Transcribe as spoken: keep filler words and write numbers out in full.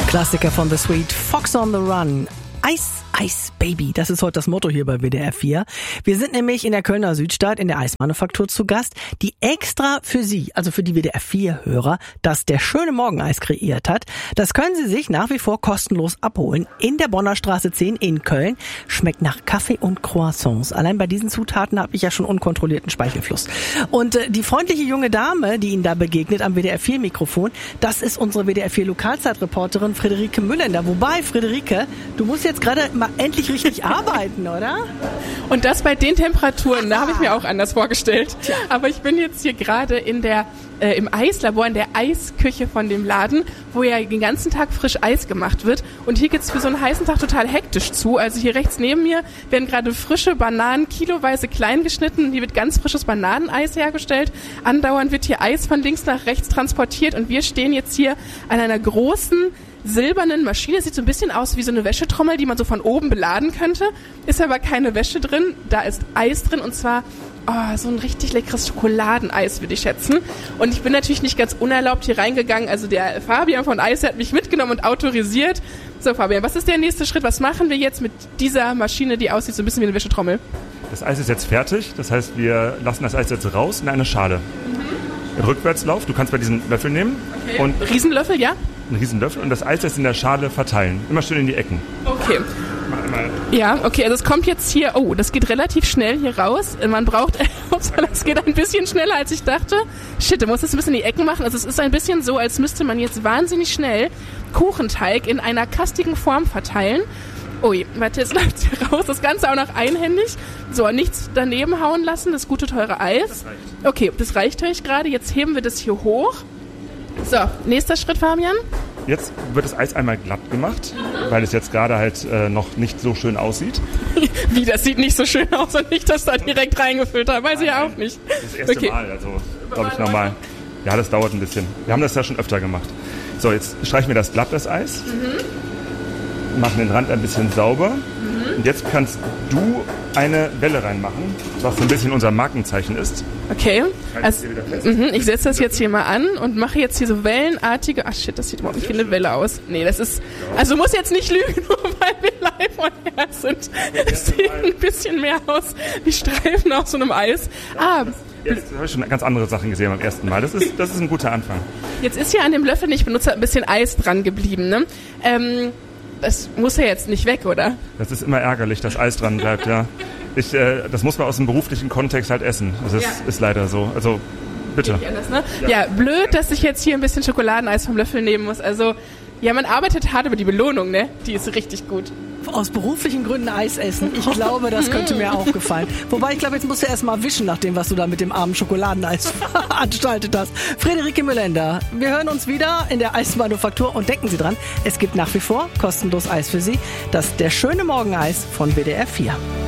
Klassiker von The Sweet, Fox on the Run. Eis, Eis, Baby, das ist heute das Motto hier bei W D R vier. Wir sind nämlich in der Kölner Südstadt in der Eismanufaktur zu Gast, die extra für Sie, also für die W D R vier Hörer, das Der schöne Morgeneis kreiert hat. Das können Sie sich nach wie vor kostenlos abholen in der Bonner Straße zehn in Köln. Schmeckt nach Kaffee und Croissants. Allein bei diesen Zutaten habe ich ja schon unkontrollierten Speichelfluss. Und äh, die freundliche junge Dame, die Ihnen da begegnet am W D R vier Mikrofon, das ist unsere W D R vier Lokalzeitreporterin Friederike Müllender. Wobei, Friederike, du musst jetzt gerade mal endlich richtig arbeiten, oder? Und das bei den Temperaturen, da habe ich mir auch anders vorgestellt. Aber ich bin jetzt hier gerade in der äh, im Eislabor, in der Eisküche von dem Laden, wo ja den ganzen Tag frisch Eis gemacht wird. Und hier geht's für so einen heißen Tag total hektisch zu. Also hier rechts neben mir werden gerade frische Bananen kiloweise klein geschnitten. Hier wird ganz frisches Bananeneis hergestellt. Andauernd wird hier Eis von links nach rechts transportiert. Und wir stehen jetzt hier an einer großen silbernen Maschine. Sieht so ein bisschen aus wie so eine Wäschetrommel, die man so von oben beladen könnte. Ist aber keine Wäsche drin. Da ist Eis drin und zwar oh, so ein richtig leckeres Schokoladeneis, würde ich schätzen. Und ich bin natürlich nicht ganz unerlaubt hier reingegangen. Also der Fabian von Eis hat mich mitgenommen und autorisiert. So Fabian, was ist der nächste Schritt? Was machen wir jetzt mit dieser Maschine, die aussieht so ein bisschen wie eine Wäschetrommel? Das Eis ist jetzt fertig. Das heißt, wir lassen das Eis jetzt raus in eine Schale. Mhm. Rückwärtslauf. Du kannst bei diesen Löffel nehmen. Okay. Und Riesenlöffel, ja? Einen Riesenlöffel und das Eis jetzt in der Schale verteilen. Immer schön in die Ecken. Okay. Ja, okay, also es kommt jetzt hier, oh, das geht relativ schnell hier raus. Man braucht, das geht ein bisschen schneller, als ich dachte. Shit, du musst es ein bisschen in die Ecken machen. Also es ist ein bisschen so, als müsste man jetzt wahnsinnig schnell Kuchenteig in einer kastigen Form verteilen. Ui, warte, jetzt läuft es hier raus. Das Ganze auch noch einhändig. So, nichts daneben hauen lassen, das gute, teure Eis. Das reicht. Okay, das reicht euch gerade. Jetzt heben wir das hier hoch. So, nächster Schritt, Fabian. Jetzt wird das Eis einmal glatt gemacht, mhm. weil es jetzt gerade halt äh, noch nicht so schön aussieht. Wie, das sieht nicht so schön aus und nicht, dass da direkt reingefüllt hat. Weiß ich ja auch nicht. Das erste okay. Mal, also glaube ich normal. Ja, das dauert ein bisschen. Wir haben das ja schon öfter gemacht. So, jetzt streichen wir das glatt, das Eis. Mhm. Machen den Rand ein bisschen sauber. Mhm. Und jetzt kannst du eine Welle reinmachen, was so ein bisschen unser Markenzeichen ist. Okay, also, mh, ich setze das jetzt hier mal an und mache jetzt hier so wellenartige... Ach shit, das sieht überhaupt nicht wie eine Welle aus. Nee, das ist... Also muss jetzt nicht lügen, nur weil wir live on air sind. Es sieht ein bisschen mehr aus wie Streifen auf so einem Eis. Ah, jetzt habe ich schon ganz andere Sachen gesehen beim ersten Mal. Das ist, das ist ein guter Anfang. Jetzt ist hier an dem Löffel, den ich benutze, ein bisschen Eis dran geblieben, ne? Ähm... Das muss ja jetzt nicht weg, oder? Das ist immer ärgerlich, dass Eis dran bleibt, ja. Ich, äh, das muss man aus dem beruflichen Kontext halt essen. Das ist, ja. ist leider so. Also, bitte. Anders, ne? ja. ja, blöd, dass ich jetzt hier ein bisschen Schokoladeneis vom Löffel nehmen muss. Also, ja, man arbeitet hart, aber die Belohnung, ne? Die ist richtig gut. Aus beruflichen Gründen Eis essen. Ich glaube, das könnte mir auch gefallen. Wobei, ich glaube, jetzt musst du erst mal wischen, nach dem, was du da mit dem armen Schokoladeneis veranstaltet hast. Friederike Müllender, wir hören uns wieder in der Eismanufaktur und denken Sie dran, es gibt nach wie vor kostenlos Eis für Sie. Das Der schöne Morgeneis von W D R vier.